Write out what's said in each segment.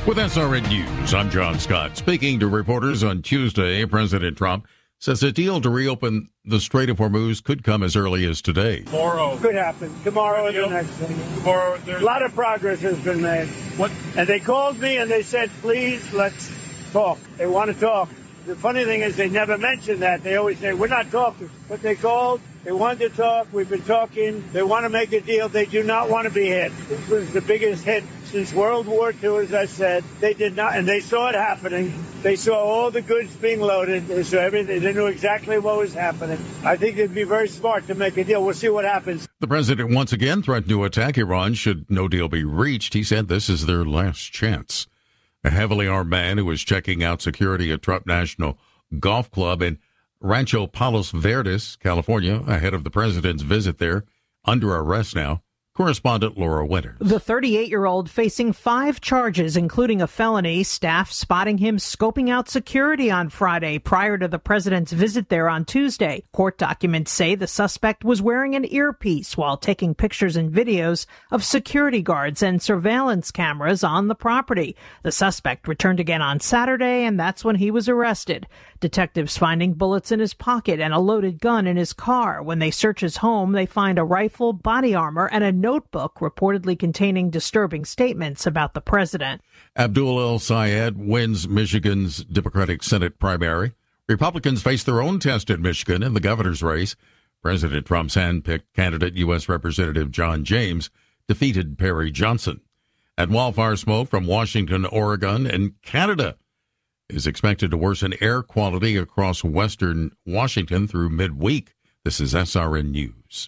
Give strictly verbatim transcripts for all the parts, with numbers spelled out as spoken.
With S R N News, I'm John Scott. Speaking to reporters on Tuesday, President Trump says a deal to reopen the Strait of Hormuz could come as early as today. Tomorrow. Could happen. Tomorrow or the next day. Tomorrow. A lot of progress has been made. What? And they called me and they said, please, let's talk. They want to talk. The funny thing is they never mention that. They always say, we're not talking. But they called. They wanted to talk. We've been talking. They want to make a deal. They do not want to be hit. This was the biggest hit since World War Two, as I said. They did not, and they saw it happening. They saw all the goods being loaded. They saw everything. They knew exactly what was happening. I think it'd be very smart to make a deal. We'll see what happens. The president once again threatened to attack Iran should no deal be reached. He said this is their last chance. A heavily armed man who was checking out security at Trump National Golf Club in Rancho Palos Verdes, California, ahead of the president's visit there, under arrest now. Correspondent Laura Winters. The thirty-eight-year-old facing five charges, including a felony. Staff spotting him scoping out security on Friday prior to the president's visit there on Tuesday. Court documents say the suspect was wearing an earpiece while taking pictures and videos of security guards and surveillance cameras on the property. The suspect returned again on Saturday, and that's when he was arrested. Detectives finding bullets in his pocket and a loaded gun in his car. When they search his home, they find a rifle, body armor, and a notebook reportedly containing disturbing statements about the president. Abdul El-Sayed wins Michigan's Democratic Senate primary. Republicans face their own test in Michigan in the governor's race. President Trump's hand-picked candidate, U S. Representative John James, defeated Perry Johnson. And wildfire smoke from Washington, Oregon, and Canada is expected to worsen air quality across western Washington through midweek. This is S R N News.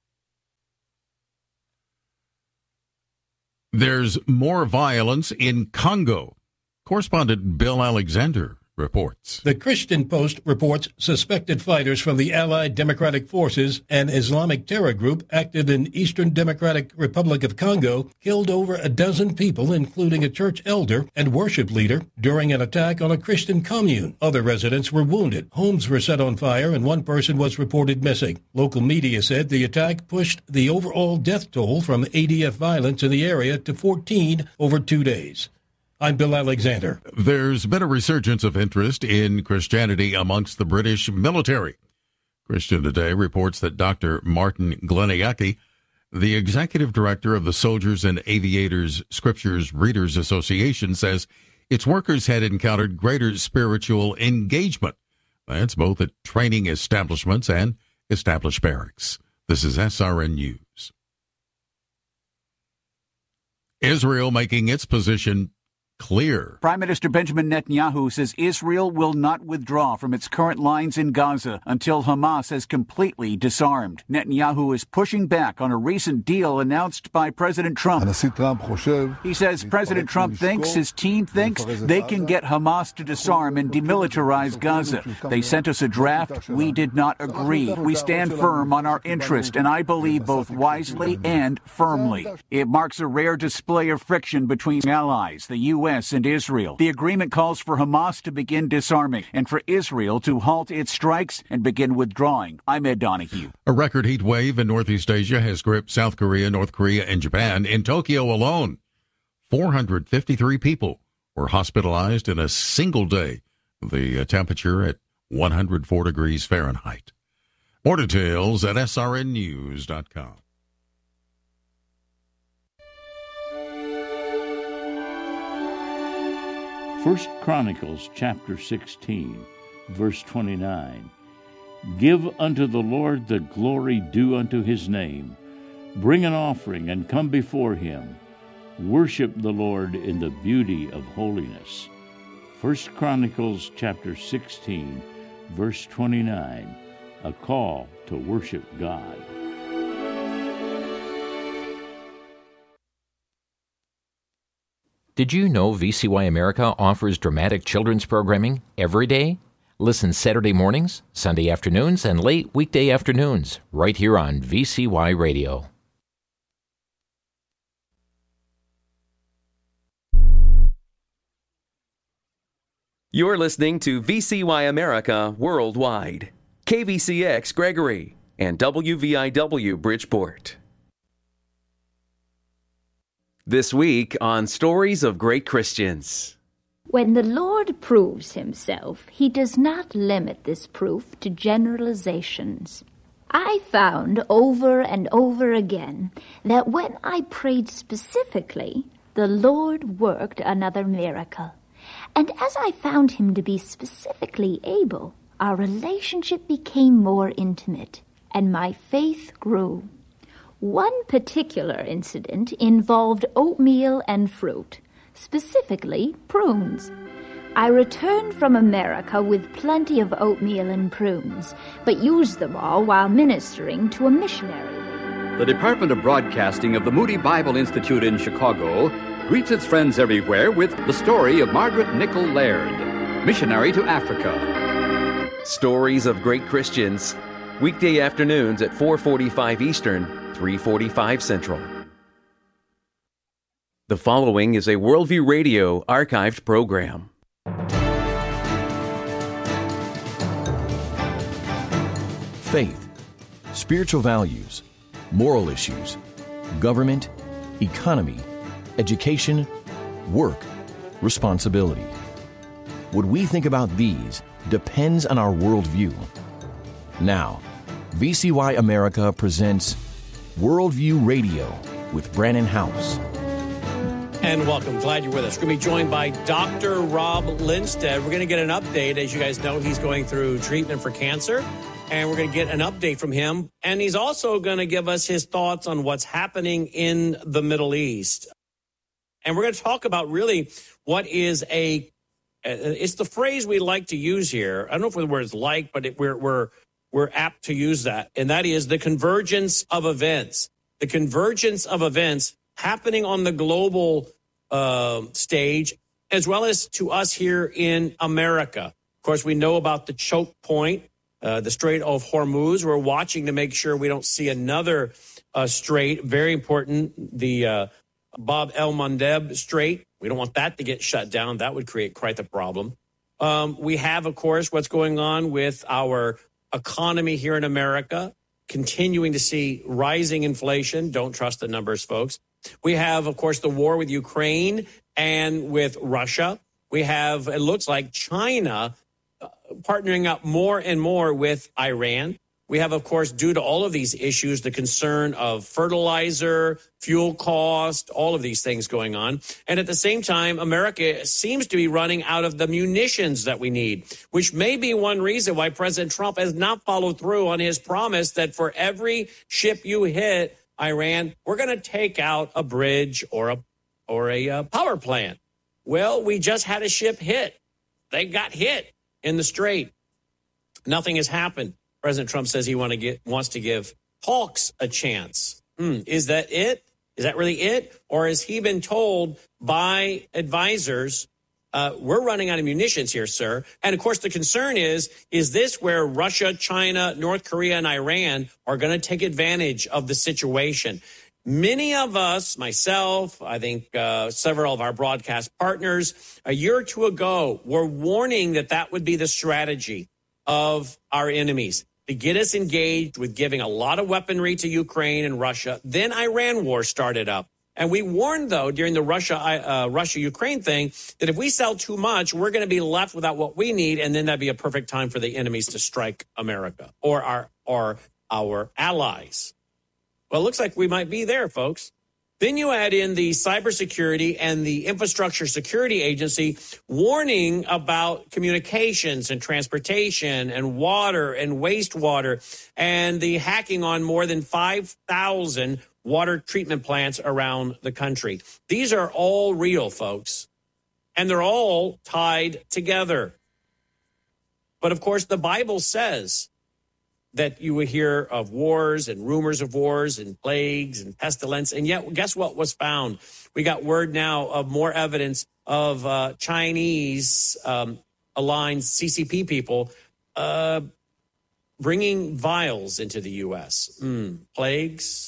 There's more violence in Congo. Correspondent Bill Alexander reports. The Christian Post reports suspected fighters from the Allied Democratic Forces, an Islamic terror group active in Eastern Democratic Republic of Congo, killed over a dozen people, including a church elder and worship leader, during an attack on a Christian commune. Other residents were wounded. Homes were set on fire, and one person was reported missing. Local media said the attack pushed the overall death toll from A D F violence in the area to fourteen over two days. I'm Bill Alexander. There's been a resurgence of interest in Christianity amongst the British military. Christian Today reports that Doctor Martin Gleniacki, the executive director of the Soldiers and Aviators Scriptures Readers Association, says its workers had encountered greater spiritual engagement. That's both at training establishments and established barracks. This is S R N News. Israel making its position clear. Prime Minister Benjamin Netanyahu says Israel will not withdraw from its current lines in Gaza until Hamas has completely disarmed. Netanyahu is pushing back on a recent deal announced by President Trump. He says President Trump thinks, his team thinks, they can get Hamas to disarm and demilitarize Gaza. They sent us a draft. We did not agree. We stand firm on our interest, and I believe both wisely and firmly. It marks a rare display of friction between allies, the U S and Israel. The agreement calls for Hamas to begin disarming and for Israel to halt its strikes and begin withdrawing. I'm Ed Donahue. A record heat wave in Northeast Asia has gripped South Korea, North Korea, and Japan. In Tokyo alone, four hundred fifty-three people were hospitalized in a single day. The temperature at one hundred four degrees Fahrenheit. More details at S R N news dot com. First Chronicles chapter sixteen, verse twenty-nine. Give unto the Lord the glory due unto his name. Bring an offering and come before him. Worship the Lord in the beauty of holiness. First Chronicles chapter sixteen, verse twenty-nine. A call to worship God. Did you know V C Y America offers dramatic children's programming every day? Listen Saturday mornings, Sunday afternoons, and late weekday afternoons, right here on V C Y Radio. You're listening to V C Y America Worldwide, K V C X Gregory, and W V I W Bridgeport. This week on Stories of Great Christians. When the Lord proves himself, he does not limit this proof to generalizations. I found over and over again that when I prayed specifically, the Lord worked another miracle. And as I found him to be specifically able, our relationship became more intimate, and my faith grew. One particular incident involved oatmeal and fruit, specifically prunes. I returned from America with plenty of oatmeal and prunes, but used them all while ministering to a missionary. The Department of Broadcasting of the Moody Bible Institute in Chicago greets its friends everywhere with the story of Margaret Nichol Laird, missionary to Africa. Stories of Great Christians, weekday afternoons at four forty-five Eastern, three forty-five Central. The following is a Worldview Radio archived program. Faith, spiritual values, moral issues, government, economy, education, work, responsibility. What we think about these depends on our worldview. Now, V C Y America presents Worldview Radio with Brannon Howse. And welcome. Glad you're with us. We're going to be joined by Doctor Rob Lindsted. We're going to get an update. As you guys know, he's going through treatment for cancer, and we're going to get an update from him. And he's also going to give us his thoughts on what's happening in the Middle East. And we're going to talk about really what is a, it's the phrase we like to use here. I don't know if the word is like, but it, we're, we're, we're apt to use that. And that is the convergence of events. The convergence of events happening on the global uh, stage, as well as to us here in America. Of course, we know about the choke point, uh, the Strait of Hormuz. We're watching to make sure we don't see another uh, strait. Very important, the uh, Bab el-Mandeb Strait. We don't want that to get shut down. That would create quite the problem. Um, we have, of course, what's going on with our economy here in America, continuing to see rising inflation. Don't trust the numbers, folks. We have, of course, the war with Ukraine and with Russia. We have, it looks like, China partnering up more and more with Iran. We have, of course, due to all of these issues, the concern of fertilizer, fuel cost, all of these things going on. And at the same time, America seems to be running out of the munitions that we need, which may be one reason why President Trump has not followed through on his promise that for every ship you hit, Iran, we're going to take out a bridge or a or a uh, power plant. Well, we just had a ship hit. They got hit in the Strait. Nothing has happened. President Trump says he want to get wants to give talks a chance. Hmm, is that it? Is that really it? Or has he been told by advisors, uh, we're running out of munitions here, sir? And, of course, the concern is, is this where Russia, China, North Korea, and Iran are going to take advantage of the situation? Many of us, myself, I think uh, several of our broadcast partners, a year or two ago were warning that that would be the strategy of our enemies, to get us engaged with giving a lot of weaponry to Ukraine and Russia. Then Iran war started up. And we warned, though, during the Russia, uh, Russia-Ukraine thing, that if we sell too much, we're going to be left without what we need, and then that'd be a perfect time for the enemies to strike America or our or our allies. Well, it looks like we might be there, folks. Then you add in the cybersecurity and the Infrastructure Security Agency warning about communications and transportation and water and wastewater and the hacking on more than five thousand water treatment plants around the country. These are all real, folks, and they're all tied together. But, of course, the Bible says that you would hear of wars and rumors of wars and plagues and pestilence. And yet, guess what was found? We got word now of more evidence of uh, Chinese um, aligned C C P people uh, bringing vials into the U S. Mm, plagues.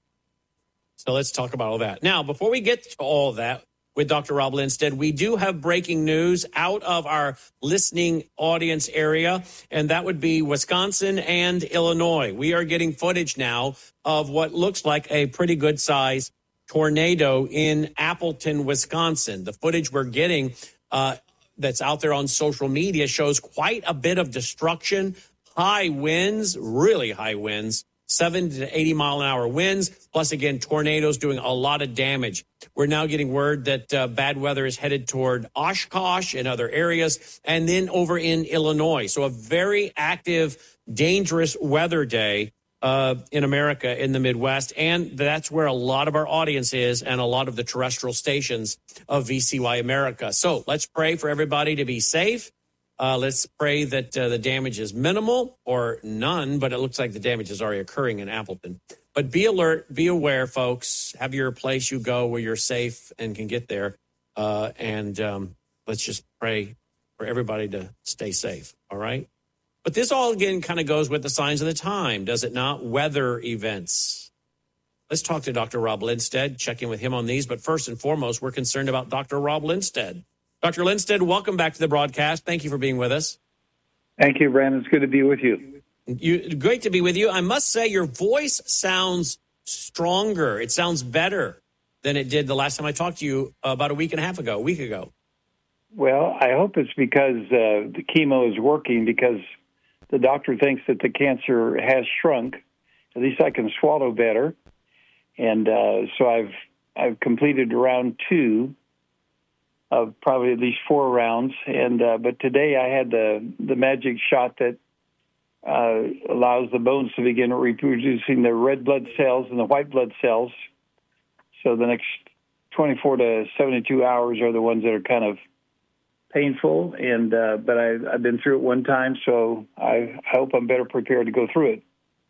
So let's talk about all that. Now, before we get to all of that with Doctor Rob Lindsted, we do have breaking news out of our listening audience area, and that would be Wisconsin and Illinois. We are getting footage now of what looks like a pretty good size tornado in Appleton, Wisconsin. The footage we're getting uh, that's out there on social media shows quite a bit of destruction, high winds, really high winds, seventy to eighty mile an hour winds, plus, again, tornadoes doing a lot of damage. We're now getting word that uh, bad weather is headed toward Oshkosh and other areas, and then over in Illinois. So a very active, dangerous weather day uh, in America, in the Midwest. And that's where a lot of our audience is and a lot of the terrestrial stations of V C Y America. So let's pray for everybody to be safe. Uh, let's pray that uh, the damage is minimal or none, but it looks like the damage is already occurring in Appleton. But be alert, be aware, folks. Have your place you go where you're safe and can get there. Uh, and um, let's just pray for everybody to stay safe, all right? But this all, again, kind of goes with the signs of the time, does it not? Weather events. Let's talk to Doctor Rob Lindsted, check in with him on these. But first and foremost, we're concerned about Doctor Rob Lindsted. Doctor Lindsted, welcome back to the broadcast. Thank you for being with us. Thank you, Brandon. It's good to be with you. You, great to be with you. I must say your voice sounds stronger. It sounds better than it did the last time I talked to you about a week and a half ago, a week ago. Well, I hope it's because uh, the chemo is working, because the doctor thinks that the cancer has shrunk. At least I can swallow better. And uh, so I've I've completed round two of probably at least four rounds. And uh, but today I had the, the magic shot that uh, allows the bones to begin reproducing the red blood cells and the white blood cells. So the next twenty-four to seventy-two hours are the ones that are kind of painful. And uh, but I, I've been through it one time, so I, I hope I'm better prepared to go through it.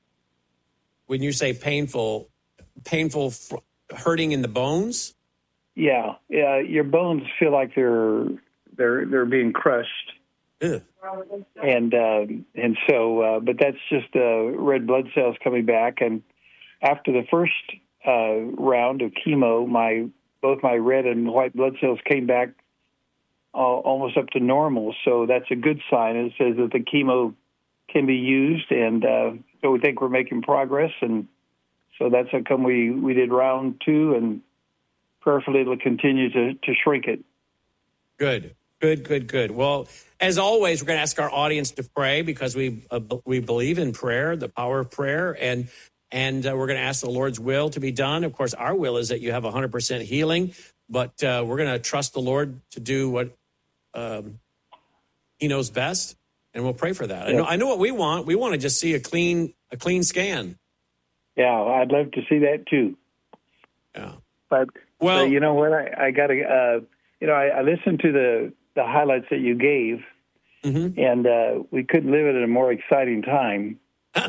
When you say painful, painful f- hurting in the bones? Yeah, yeah. Your bones feel like they're they're they're being crushed, Ugh. and uh, and so, uh, but that's just uh, red blood cells coming back. And after the first uh, round of chemo, my both my red and white blood cells came back uh, almost up to normal. So that's a good sign. It says that the chemo can be used, and uh, so we think we're making progress. And so that's how come we we did round two, and prayerfully it'll continue to, to shrink it. Good, good, good, good. Well, as always, we're going to ask our audience to pray, because we uh, we believe in prayer, the power of prayer, and and uh, we're going to ask the Lord's will to be done. Of course, our will is that you have one hundred percent healing, but uh, we're going to trust the Lord to do what um, He knows best, and we'll pray for that. Yeah. I know, I know what we want. We want to just see a clean a clean scan. Yeah, I'd love to see that too. Yeah, but. Well, but you know what? I, I got to, uh, you know, I, I listened to the, the highlights that you gave, mm-hmm. and uh, we couldn't live it at a more exciting time. uh,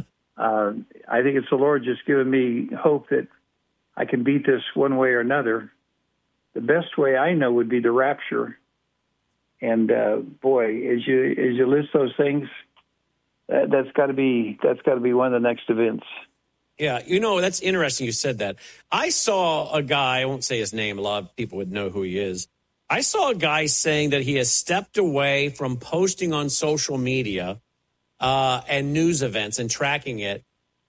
I think it's the Lord just giving me hope that I can beat this one way or another. The best way I know would be the rapture. And uh, boy, as you as you list those things, that, that's got to be that's got to be one of the next events. Yeah, you know, that's interesting you said that. I saw a guy, I won't say his name, a lot of people would know who he is. I saw a guy saying that he has stepped away from posting on social media uh, and news events and tracking it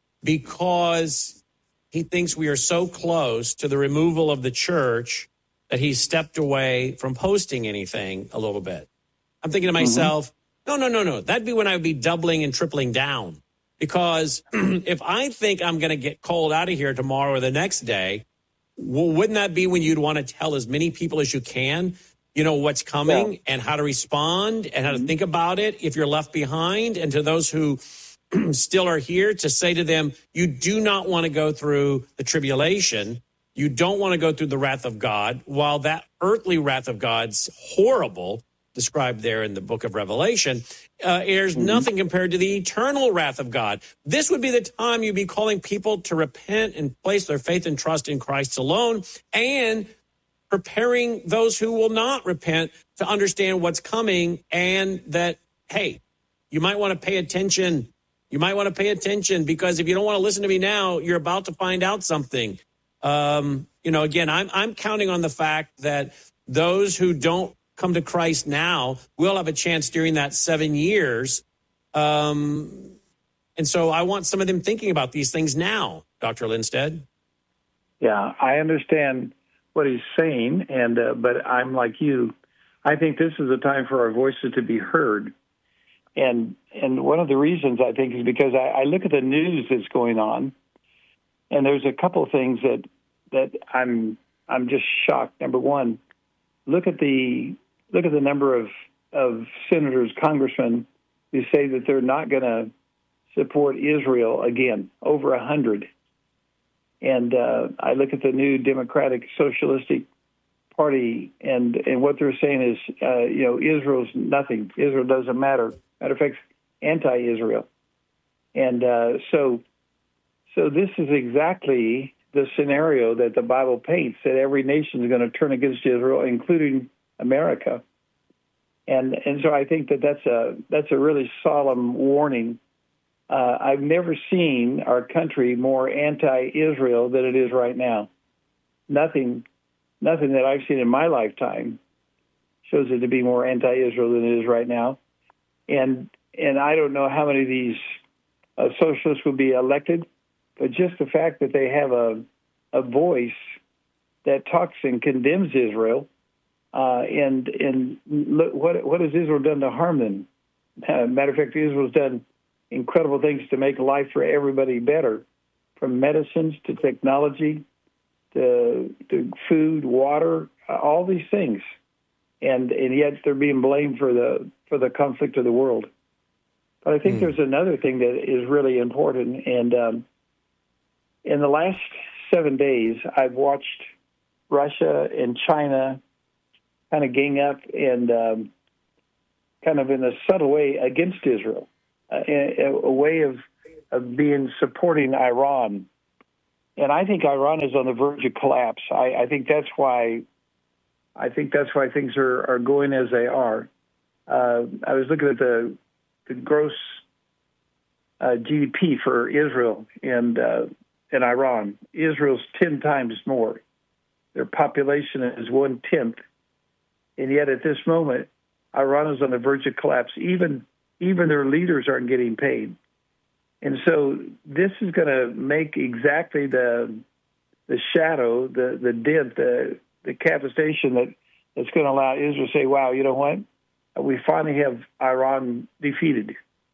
because he thinks we are so close to the removal of the church that he's stepped away from posting anything a little bit. I'm thinking to myself, mm-hmm. no, no, no, no. That'd be when I would be doubling and tripling down. Because if I think I'm going to get called out of here tomorrow or the next day, well, wouldn't that be when you'd want to tell as many people as you can, you know, what's coming yeah. and how to respond and how to think about it if you're left behind? And to those who still are here, to say to them, you do not want to go through the tribulation. You don't want to go through the wrath of God. While that earthly wrath of God's horrible, described there in the book of Revelation, uh, there's mm-hmm. nothing compared to the eternal wrath of God. This would be the time you'd be calling people to repent and place their faith and trust in Christ alone, and preparing those who will not repent to understand what's coming, and that, hey, you might want to pay attention. You might want to pay attention, because if you don't want to listen to me now, you're about to find out something. Um, you know, again, I'm I'm counting on the fact that those who don't come to Christ now will have a chance during that seven years. Um, and so I want some of them thinking about these things now, Doctor Lindsted. Yeah, I understand what he's saying, and uh, but I'm like you. I think this is a time for our voices to be heard. And and one of the reasons, I think, is because I, I look at the news that's going on, and there's a couple of things that that I'm I'm just shocked. Number one, look at the look at the number of, of senators, congressmen who say that they're not going to support Israel again, over a hundred. And uh, I look at the new Democratic Socialistic Party, and, and what they're saying is, uh, you know, Israel's nothing. Israel doesn't matter. Matter of fact, anti-Israel. And uh, so, so this is exactly the scenario that the Bible paints, that every nation is going to turn against Israel, including America. And and so I think that that's a that's a really solemn warning. Uh, I've never seen our country more anti-Israel than it is right now. Nothing, nothing that I've seen in my lifetime shows it to be more anti-Israel than it is right now. And and I don't know how many of these uh, socialists will be elected, but just the fact that they have a a voice that talks and condemns Israel, uh, and and look, what what has Israel done to harm them? Uh, matter of fact, Israel's done incredible things to make life for everybody better, from medicines to technology to, to food, water, uh, all these things, and and yet they're being blamed for the for the conflict of the world. But I think mm. there's another thing that is really important, and um, in the last seven days, I've watched Russia and China kind of gang up and um, kind of in a subtle way against Israel. Uh, a, a way of, of being supporting Iran. And I think Iran is on the verge of collapse. I, I think that's why I think that's why things are, are going as they are. Uh, I was looking at the the gross uh, G D P for Israel and uh, and Iran. Israel's ten times more. Their population is one tenth, and yet at this moment, Iran is on the verge of collapse. Even Even their leaders aren't getting paid. And so this is going to make exactly the the shadow, the, the dent, the, the devastation that, that's going to allow Israel to say, wow, you know what? We finally have Iran defeated.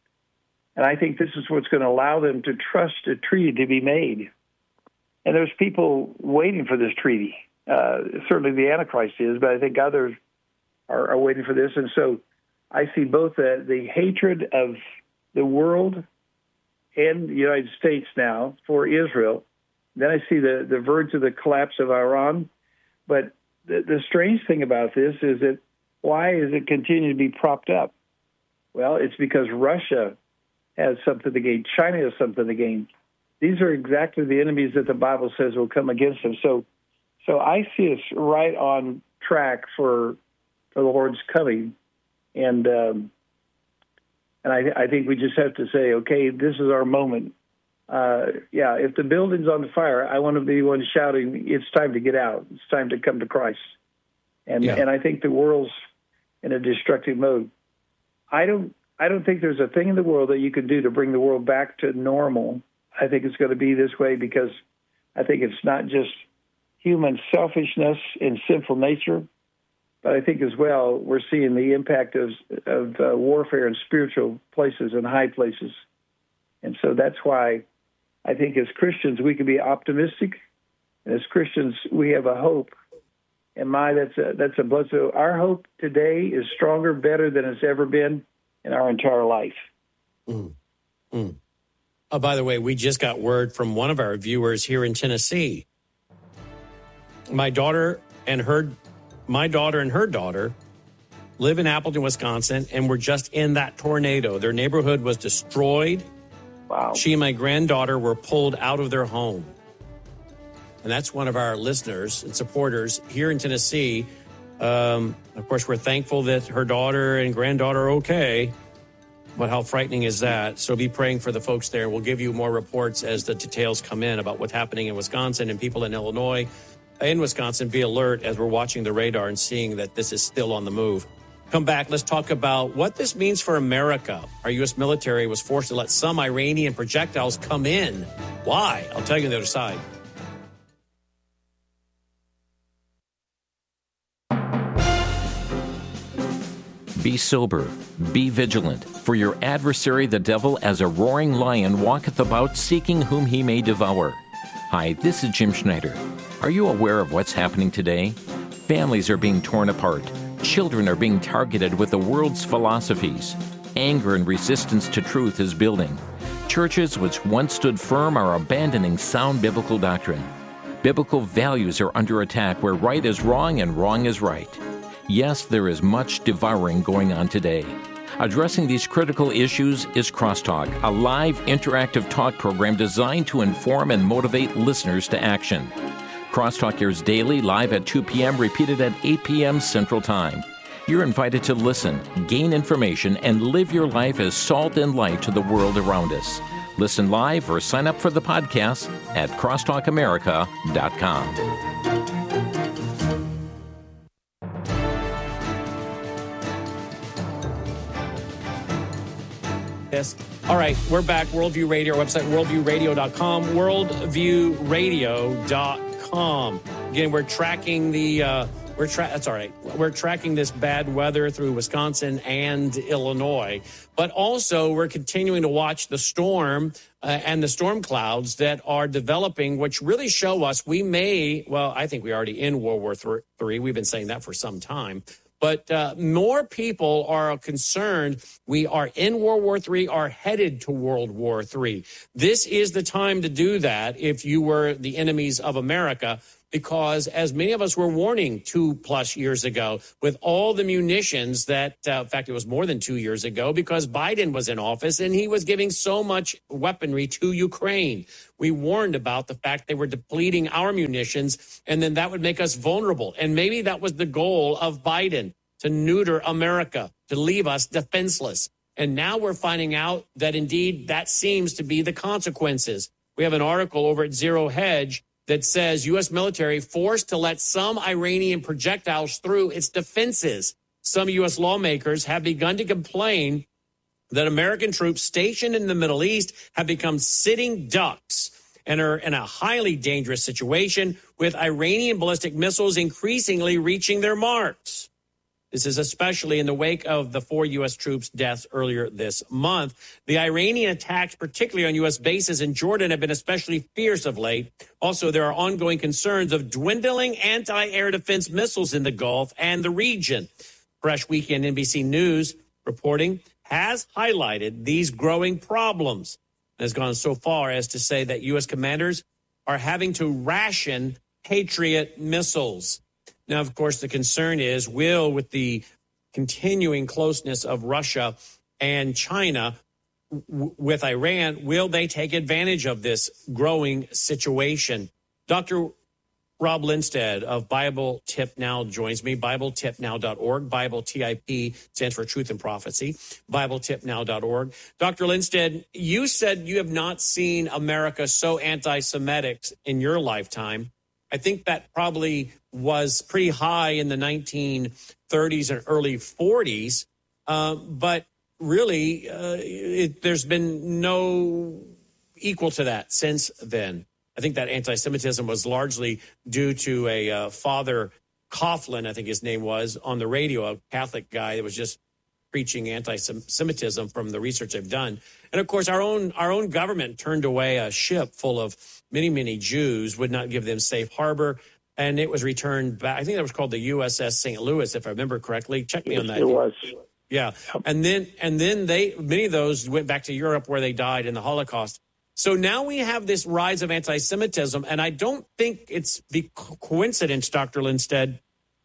And I think this is what's going to allow them to trust a treaty to be made. And there's people waiting for this treaty. Uh, certainly the Antichrist is, but I think others are, are waiting for this. And so I see both the, the hatred of the world and the United States now for Israel. Then I see the, the verge of the collapse of Iran. But the, the strange thing about this is that why is it continue to be propped up? Well, it's because Russia has something to gain. China has something to gain. These are exactly the enemies that the Bible says will come against them. So, so I see us right on track for, for the Lord's coming. And um, and I, I think we just have to say, okay, this is our moment. Uh, yeah, if the building's on fire, I want to be one shouting, it's time to get out. It's time to come to Christ. And yeah. and I think the world's in a destructive mode. I don't I don't think there's a thing in the world that you can do to bring the world back to normal. I think it's going to be this way because I think it's not just human selfishness and sinful nature, but I think as well we're seeing the impact of of uh, warfare in spiritual places and high places. And so that's why I think as Christians we can be optimistic. And as Christians we have a hope. And my, that's a, that's a blood. So our hope today is stronger, better than it's ever been in our entire life. Mm. Mm. Oh, by the way, we just got word from one of our viewers here in Tennessee. My daughter and her, my daughter and her daughter live in Appleton, Wisconsin, and were just in that tornado. Their neighborhood was destroyed. Wow. She and my granddaughter were pulled out of their home. And that's one of our listeners and supporters here in Tennessee. Um, of course, we're thankful that her daughter and granddaughter are okay. But how frightening is that? So be praying for the folks there. We'll give you more reports as the details come in about what's happening in Wisconsin, and people in Illinois and Wisconsin. Be alert as we're watching the radar and seeing that this is still on the move. Come back. Let's talk about what this means for America. Our U S military was forced to let some Iranian projectiles come in. Why? I'll tell you on the other side. Be sober, be vigilant, for your adversary the devil as a roaring lion walketh about seeking whom he may devour. Hi, this is Jim Schneider. Are you aware of what's happening today? Families are being torn apart. Children are being targeted with the world's philosophies. Anger and resistance to truth is building. Churches which once stood firm are abandoning sound biblical doctrine. Biblical values are under attack where right is wrong and wrong is right. Yes, there is much devouring going on today. Addressing these critical issues is Crosstalk, a live interactive talk program designed to inform and motivate listeners to action. Crosstalk airs daily, live at two p.m., repeated at eight p.m. Central Time. You're invited to listen, gain information, and live your life as salt and light to the world around us. Listen live or sign up for the podcast at crosstalk america dot com. Yes. All right, we're back. Worldview Radio, our website, worldview radio dot com, worldview radio dot com. Again, we're tracking the... Uh, We're tra- that's all right. We're tracking this bad weather through Wisconsin and Illinois, but also we're continuing to watch the storm uh, and the storm clouds that are developing, which really show us we may, well, I think we're already in World War Three. We've been saying that for some time, but uh, more people are concerned we are in World War Three, are headed to World War Three. This is the time to do that if you were the enemies of America. Because as many of us were warning two plus years ago with all the munitions that, uh, in fact, it was more than two years ago because Biden was in office and he was giving so much weaponry to Ukraine. We warned about the fact they were depleting our munitions and then that would make us vulnerable. And maybe that was the goal of Biden, to neuter America, to leave us defenseless. And now we're finding out that indeed that seems to be the consequences. We have an article over at Zero Hedge that says U S military forced to let some Iranian projectiles through its defenses. Some U S lawmakers have begun to complain that American troops stationed in the Middle East have become sitting ducks and are in a highly dangerous situation with Iranian ballistic missiles increasingly reaching their marks. This is especially in the wake of the four U S troops' deaths earlier this month. The Iranian attacks, particularly on U S bases in Jordan, have been especially fierce of late. Also, there are ongoing concerns of dwindling anti-air defense missiles in the Gulf and the region. Fresh Weekend N B C News reporting has highlighted these growing problems and has gone so far as to say that U S commanders are having to ration Patriot missiles. Now, of course, the concern is, will, with the continuing closeness of Russia and China w- with Iran, will they take advantage of this growing situation? Doctor Rob Lindsted of Bible Tip Now joins me, bible tip now dot org. Bible T I P stands for Truth and Prophecy, bible tip now dot org. Doctor Lindsted, you said you have not seen America so anti-Semitic in your lifetime. I think that probably was pretty high in the nineteen thirties and early forties, uh, but really uh, it, there's been no equal to that since then. I think that anti-Semitism was largely due to a uh, Father Coughlin, I think his name was, on the radio, a Catholic guy that was just preaching anti-Semitism from the research they've done. And of course, our own our own government turned away a ship full of many, many Jews, would not give them safe harbor. And it was returned back. I think that was called the U S S Saint Louis, if I remember correctly. Check me on that. It was. Yeah. And then and then they many of those went back to Europe where they died in the Holocaust. So now we have this rise of anti-Semitism. And I don't think it's the coincidence, Doctor Lindsted,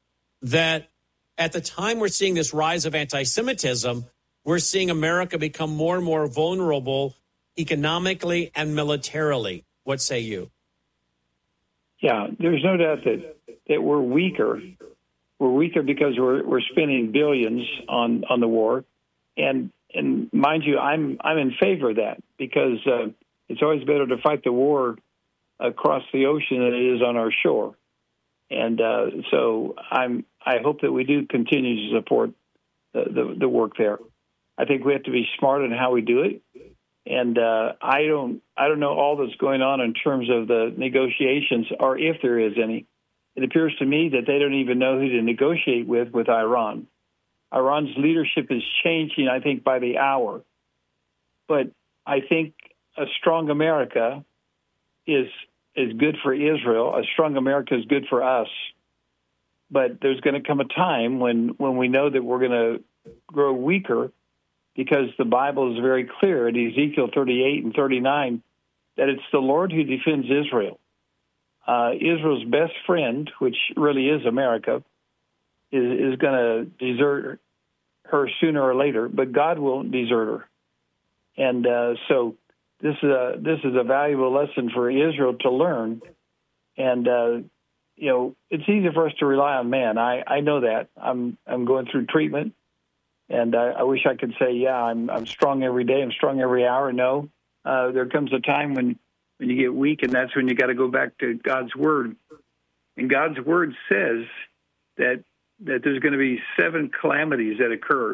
that at the time we're seeing this rise of anti-Semitism, we're seeing America become more and more vulnerable economically and militarily. What say you? Yeah, there's no doubt that, that we're weaker. We're weaker because we're we're spending billions on, on the war, and and mind you, I'm I'm in favor of that because uh, it's always better to fight the war across the ocean than it is on our shore, and uh, so I'm I hope that we do continue to support the, the the work there. I think we have to be smart in how we do it. And uh, I don't, I don't know all that's going on in terms of the negotiations, or if there is any. It appears to me that they don't even know who to negotiate with with Iran. Iran's leadership is changing, I think, by the hour. But I think a strong America is is good for Israel. A strong America is good for us. But there's going to come a time when, when we know that we're going to grow weaker, because the Bible is very clear in Ezekiel thirty-eight and thirty-nine that it's the Lord who defends Israel. Uh, Israel's best friend, which really is America, is, is going to desert her sooner or later, but God won't desert her. And uh, so this is a this is a valuable lesson for Israel to learn. And uh, you know, it's easy for us to rely on man. I, I know that. I'm I'm going through treatment, and I, I wish I could say, yeah, I'm I'm strong every day. I'm strong every hour. No, uh, there comes a time when, when you get weak, and that's when you got to go back to God's word. And God's word says that that there's going to be seven calamities that occur,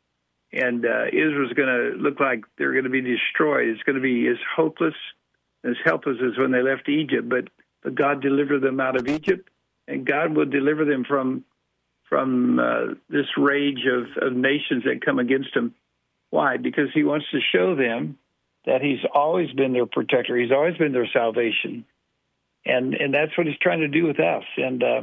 and uh, Israel's going to look like they're going to be destroyed. It's going to be as hopeless, as helpless as when they left Egypt, but but God delivered them out of Egypt, and God will deliver them from from uh, this rage of, of nations that come against them. Why? Because he wants to show them that he's always been their protector. He's always been their salvation. And and that's what he's trying to do with us. And uh,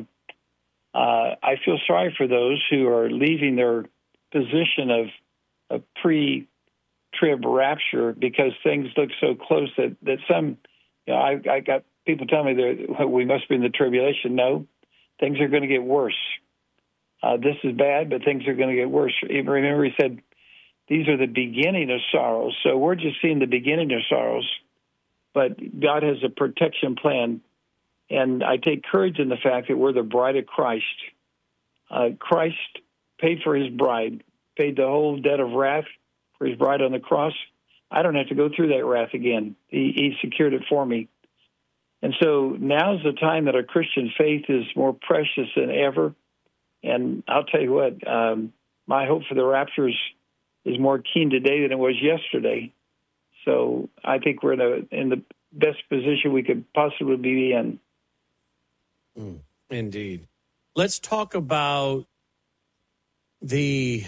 uh, I feel sorry for those who are leaving their position of, of pre-trib rapture because things look so close that, that some, you know, I, I got people tell me that we must be in the tribulation. No, things are going to get worse. Uh, this is bad, but things are going to get worse. Remember, he said, these are the beginning of sorrows. So we're just seeing the beginning of sorrows, but God has a protection plan. And I take courage in the fact that we're the bride of Christ. Uh, Christ paid for his bride, paid the whole debt of wrath for his bride on the cross. I don't have to go through that wrath again. He, he secured it for me. And so now's the time that our Christian faith is more precious than ever. And I'll tell you what, um, my hope for the rapture is, is more keen today than it was yesterday. So I think we're in, a, in the best position we could possibly be in. Mm, indeed. Let's talk about the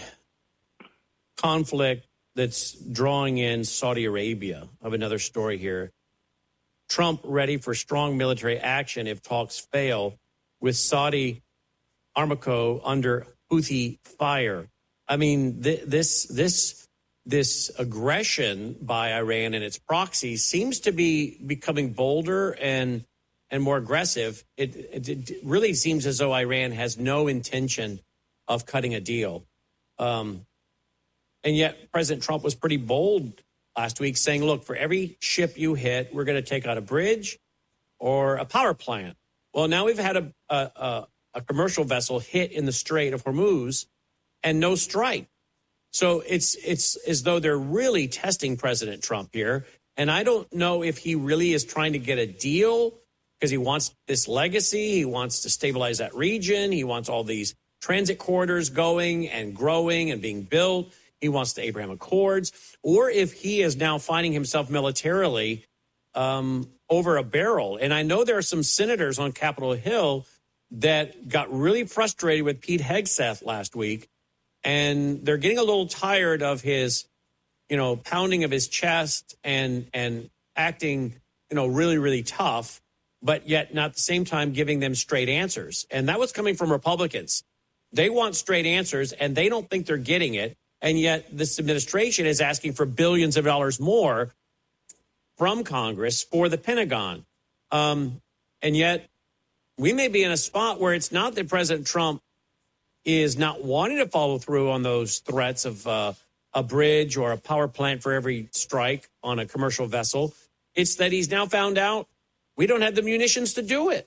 conflict that's drawing in Saudi Arabia. I have another story here. Trump ready for strong military action if talks fail, with Saudi Aramco under Houthi fire. I mean, th- this this this aggression by Iran and its proxies seems to be becoming bolder and and more aggressive. It, it, it really seems as though Iran has no intention of cutting a deal. Um, and yet President Trump was pretty bold last week, saying, look, for every ship you hit, we're going to take out a bridge or a power plant. Well, now we've had a, a, a, a commercial vessel hit in the Strait of Hormuz and no strike. So it's it's as though they're really testing President Trump here. And I don't know if he really is trying to get a deal because he wants this legacy. He wants to stabilize that region. He wants all these transit corridors going and growing and being built. He wants the Abraham Accords. Or if he is now finding himself militarily um, over a barrel. And I know there are some senators on Capitol Hill that got really frustrated with Pete Hegseth last week. And they're getting a little tired of his, you know, pounding of his chest and and acting, you know, really, really tough, but yet not at the same time giving them straight answers. And that was coming from Republicans. They want straight answers, and they don't think they're getting it. And yet this administration is asking for billions of dollars more from Congress for the Pentagon. Um, and yet we may be in a spot where it's not that President Trump is not wanting to follow through on those threats of uh, a bridge or a power plant for every strike on a commercial vessel. It's that he's now found out we don't have the munitions to do it.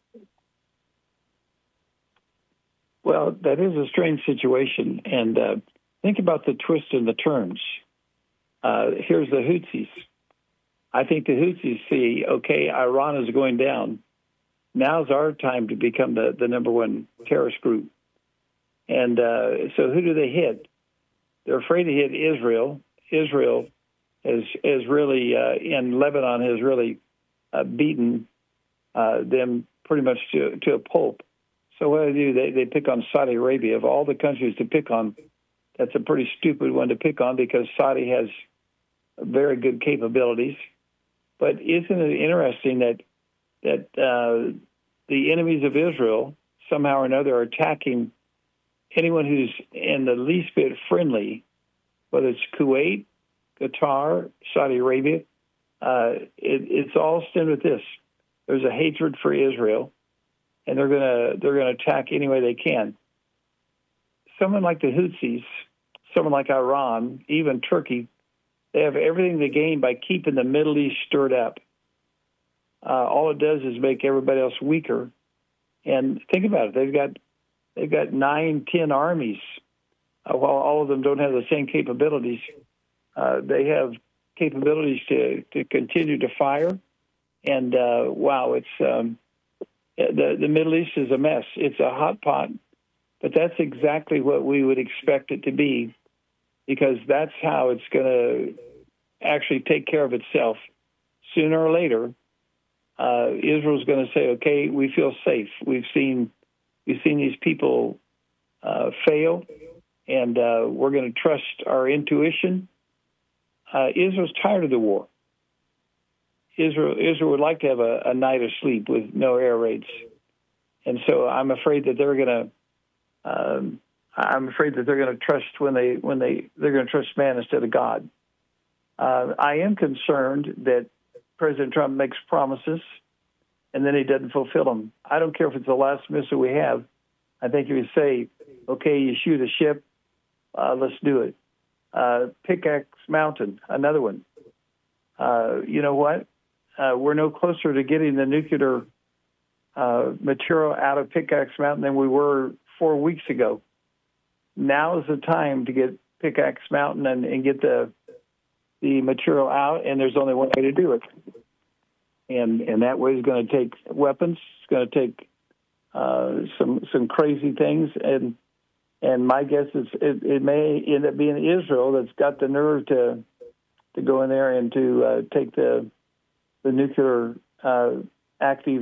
Well, that is a strange situation. And uh, think about the twists and the turns. Uh, here's the Houthis. I think the Houthis see, okay, Iran is going down. Now's our time to become the, the number one terrorist group. And uh, so who do they hit? They're afraid to hit Israel. Israel is is really, uh, in Lebanon, has really uh, beaten uh, them pretty much to, to a pulp. So what do they do? They, they pick on Saudi Arabia. Of all the countries to pick on, that's a pretty stupid one to pick on because Saudi has very good capabilities. But isn't it interesting that that uh, the enemies of Israel somehow or another are attacking anyone who's in the least bit friendly, whether it's Kuwait, Qatar, Saudi Arabia? Uh, it, it's all stemmed with this. There's a hatred for Israel, and they're gonna they're gonna attack any way they can. Someone like the Houthis, someone like Iran, even Turkey, they have everything to gain by keeping the Middle East stirred up. Uh, all it does is make everybody else weaker. And think about it: they've got they've got nine, ten armies. Uh, while all of them don't have the same capabilities, uh, they have capabilities to, to continue to fire. And uh, wow, it's um, the the Middle East is a mess. It's a hot pot, but that's exactly what we would expect it to be, because that's how it's going to actually take care of itself. Sooner or later, uh, Israel's going to say, "Okay, we feel safe. We've seen we've seen these people uh, fail, and uh, we're going to trust our intuition." Uh, Israel's tired of the war. Israel, Israel would like to have a, a night of sleep with no air raids, and so I'm afraid that they're going to. Um, I'm afraid that they're going to trust when they when they they're going to trust man instead of God. Uh, I am concerned that President Trump makes promises and then he doesn't fulfill them. I don't care if it's the last missile we have. I think he would say, "Okay, you shoot a ship, uh, let's do it." Uh, Pickaxe Mountain, another one. Uh, you know what? Uh, we're no closer to getting the nuclear uh, material out of Pickaxe Mountain than we were four weeks ago. Now is the time to get Pickaxe Mountain and, and get the the material out, and there's only one way to do it. And and that way is going to take weapons. It's going to take uh, some some crazy things, and and my guess is it, it may end up being Israel that's got the nerve to to go in there and to uh, take the the nuclear uh, active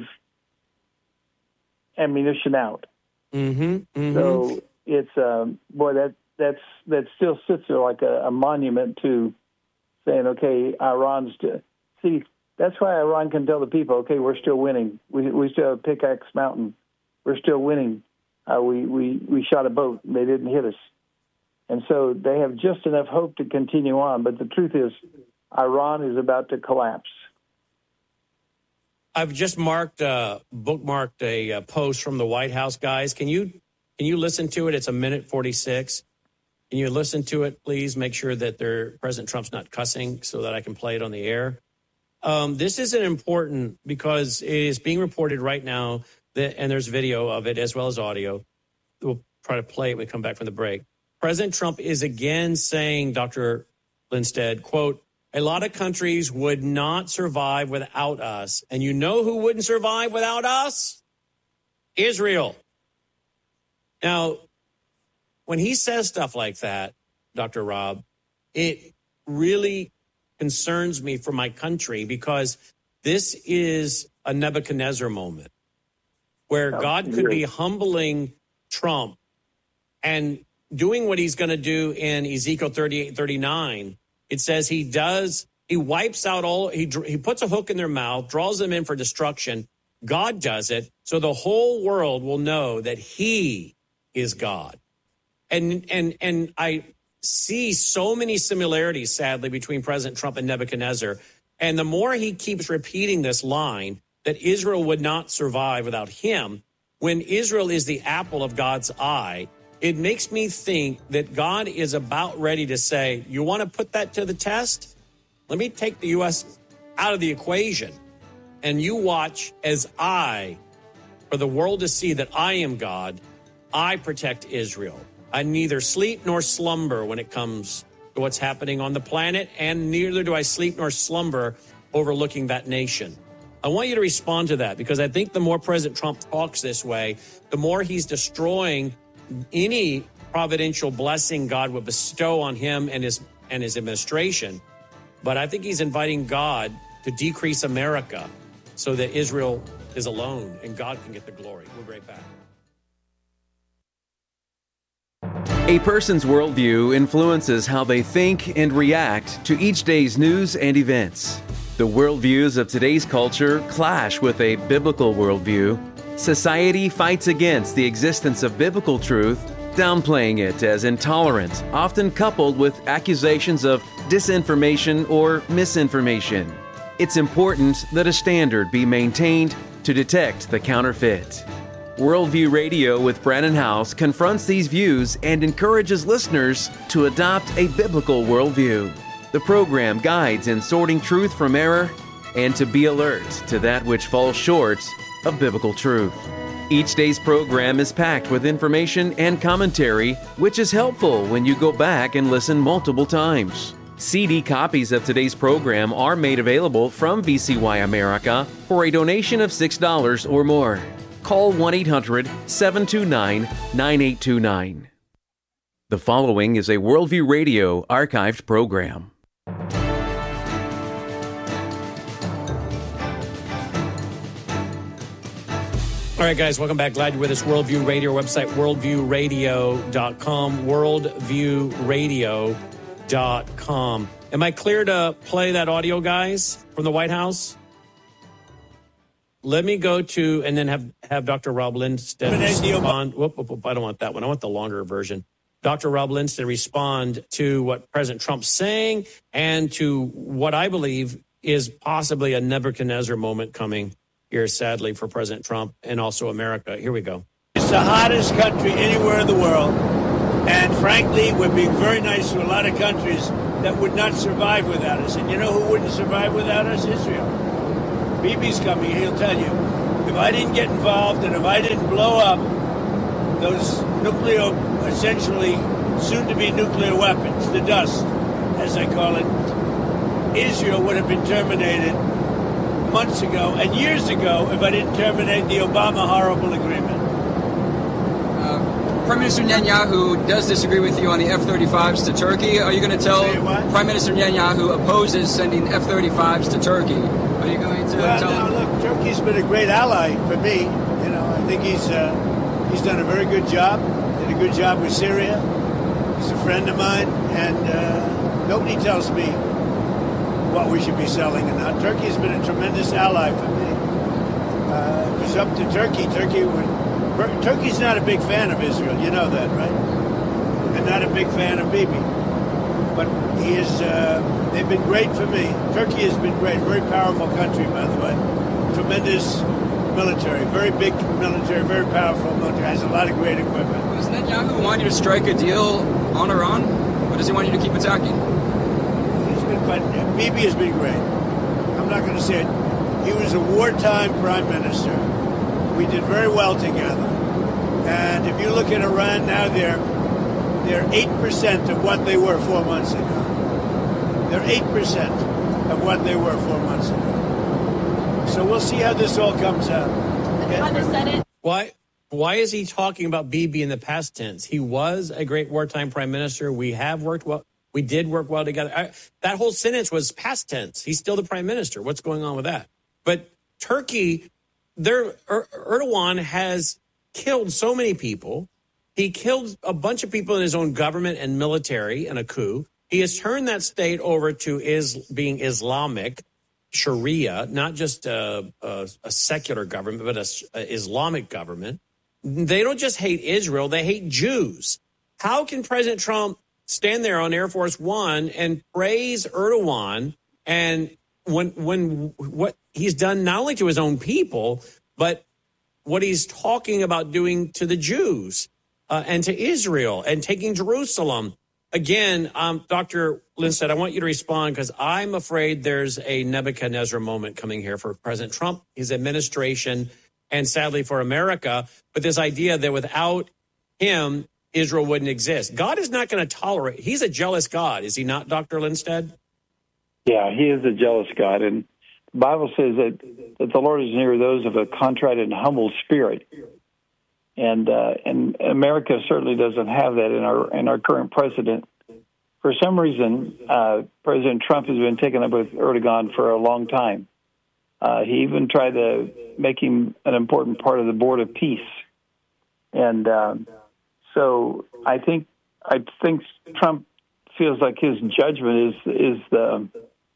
ammunition out. Mm-hmm, mm-hmm. So it's um, boy that that's that still sits there like a, a monument to saying, okay, Iran's to, see. That's why Iran can tell the people, okay, we're still winning. We we still have Pickaxe Mountain. We're still winning. Uh, we we we shot a boat. And they didn't hit us, and so they have just enough hope to continue on. But the truth is, Iran is about to collapse. I've just marked, uh, bookmarked a, a post from the White House guys. Can you can you listen to it? It's a minute forty-six. Can you listen to it, please? Make sure that they're, President Trump's not cussing so that I can play it on the air. Um, this isn't important because it is being reported right now, that, and there's video of it as well as audio. We'll try to play it when we come back from the break. President Trump is again saying, Doctor Lindstedt, quote, "A lot of countries would not survive without us. And you know who wouldn't survive without us? Israel." Now, when he says stuff like that, Doctor Rob, it really concerns me for my country, because this is a Nebuchadnezzar moment where God could be humbling Trump and doing what he's going to do in Ezekiel thirty-eight, thirty-nine. It says he does, he wipes out all, he, he puts a hook in their mouth, draws them in for destruction. God does it so the whole world will know that he is God. And and and I see so many similarities, sadly, between President Trump and Nebuchadnezzar. And the more he keeps repeating this line that Israel would not survive without him, when Israel is the apple of God's eye, it makes me think that God is about ready to say, you want to put that to the test? Let me take the U S out of the equation, and you watch as I, for the world to see that I am God, I protect Israel. I neither sleep nor slumber when it comes to what's happening on the planet, and neither do I sleep nor slumber overlooking that nation. I want you to respond to that, because I think the more President Trump talks this way, the more he's destroying any providential blessing God would bestow on him and his and his administration. But I think he's inviting God to decrease America so that Israel is alone and God can get the glory. We'll be right back. A person's worldview influences how they think and react to each day's news and events. The worldviews of today's culture clash with a biblical worldview. Society fights against the existence of biblical truth, downplaying it as intolerant, often coupled with accusations of disinformation or misinformation. It's important that a standard be maintained to detect the counterfeit. Worldview Radio with Brannon Howse confronts these views and encourages listeners to adopt a biblical worldview. The program guides in sorting truth from error and to be alert to that which falls short of biblical truth. Each day's program is packed with information and commentary, which is helpful when you go back and listen multiple times. C D copies of today's program are made available from V C Y America for a donation of six dollars or more. Call one eight hundred seven two nine nine eight two nine. The following is a Worldview Radio archived program. All right, guys, welcome back. Glad you're with us. Worldview Radio, website worldview radio dot com, worldview radio dot com. Am I clear to play that audio, guys, from the White House? Let me go to, and then have, have Doctor Rob Lindstedt respond. Whoop, whoop, whoop, I don't want that one. I want the longer version. Doctor Rob Lindstedt respond to what President Trump's saying and to what I believe is possibly a Nebuchadnezzar moment coming here, sadly, for President Trump and also America. Here we go. It's the hottest country anywhere in the world. And frankly, we're being very nice to a lot of countries that would not survive without us. And you know who wouldn't survive without us? Israel. Bibi's coming, he'll tell you. If I didn't get involved and if I didn't blow up those nuclear, essentially soon-to-be nuclear weapons, the dust, as I call it, Israel would have been terminated months ago and years ago if I didn't terminate the Obama horrible agreement. Uh, Prime Minister Netanyahu does disagree with you on the F thirty-fives to Turkey. Are you going to tell Prime Minister Netanyahu opposes sending F thirty-fives to Turkey? Are you going to well, tell now, him? Look, Turkey's been a great ally for me. You know, I think he's uh, he's done a very good job. Did a good job with Syria. He's a friend of mine, and uh, nobody tells me what we should be selling and not. Turkey's been a tremendous ally for me. Uh, it was up to Turkey. Turkey would. Turkey's not a big fan of Israel. You know that, right? And not a big fan of Bibi. But he is. Uh, they've been great for me. Turkey has been great. Very powerful country, by the way. Tremendous military. Very big military. Very powerful military. Has a lot of great equipment. Does Netanyahu want you to strike a deal on Iran, or does he want you to keep attacking? He's been. But Bibi has been great. I'm not going to say it. He was a wartime prime minister. We did very well together. And if you look at Iran now, they're they're eight percent of what they were four months ago. They're eight percent of what they were four months ago. So we'll see how this all comes out. Okay? Why, why is he talking about Bibi in the past tense? He was a great wartime prime minister. We have worked well. We did work well together. I, that whole sentence was past tense. He's still the prime minister. What's going on with that? But Turkey, their er, Erdogan has killed so many people. He killed a bunch of people in his own government and military in a coup. He has turned that state over to is being Islamic, Sharia, not just a, a, a secular government, but an Islamic government. They don't just hate Israel, they hate Jews. How can President Trump stand there on Air Force One and praise Erdogan and when when what he's done not only to his own people, but what he's talking about doing to the Jews uh, and to Israel and taking Jerusalem? Again, um, Doctor Lindstedt, I want you to respond because I'm afraid there's a Nebuchadnezzar moment coming here for President Trump, his administration, and sadly for America. But this idea that without him, Israel wouldn't exist. God is not going to tolerate. He's a jealous God, is he not, Doctor Lindstedt? Yeah, he is a jealous God. And the Bible says that, that the Lord is near those of a contrite and humble spirit. And uh, and America certainly doesn't have that in our in our current president. For some reason, uh, President Trump has been taken up with Erdogan for a long time. Uh, he even tried to make him an important part of the Board of Peace. And uh, so I think I think Trump feels like his judgment is is the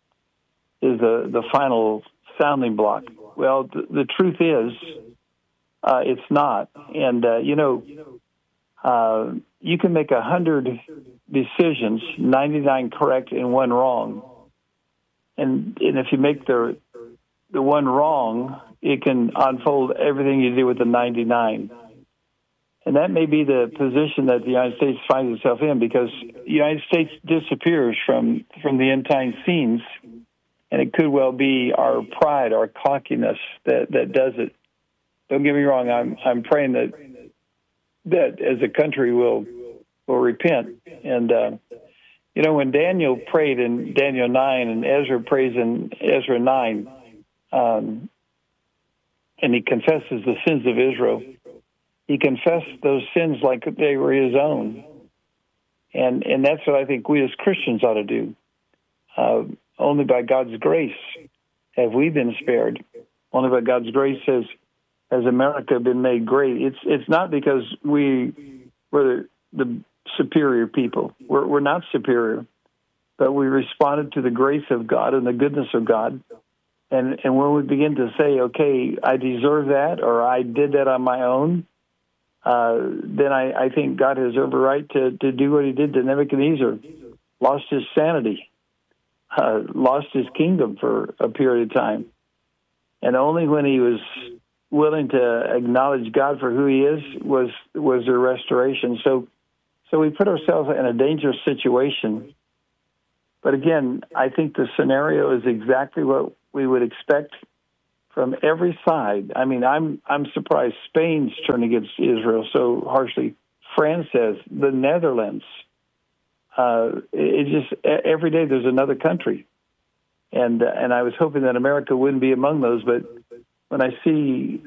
is the the final sounding block. Well, the, the truth is, uh, it's not. And uh, you know, uh, you can make a hundred decisions, ninety-nine correct and one wrong. And and if you make the the one wrong, it can unfold everything you do with the ninety-nine. And that may be the position that the United States finds itself in, because the United States disappears from, from the end time scenes, and it could well be our pride, our cockiness that, that does it. Don't get me wrong, I'm I'm praying that that as a country we'll will repent. And uh, you know, when Daniel prayed in Daniel nine and Ezra prays in Ezra nine, um, and he confesses the sins of Israel, he confessed those sins like they were his own. And and that's what I think we as Christians ought to do. Uh, only by God's grace have we been spared. Only by God's grace has, has America been made great. It's it's not because we were the, the superior people. We're, we're not superior. But we responded to the grace of God and the goodness of God. And, and when we begin to say, okay, I deserve that, or I did that on my own, Uh, then I, I think God has every right to, to do what he did to Nebuchadnezzar. Lost his sanity, uh, lost his kingdom for a period of time. And only when he was willing to acknowledge God for who he is was was there restoration. So, so we put ourselves in a dangerous situation. But again, I think the scenario is exactly what we would expect from every side. I mean, I'm I'm surprised Spain's turned against Israel so harshly. France says, the Netherlands. Uh, it just every day there's another country, and uh, and I was hoping that America wouldn't be among those. But when I see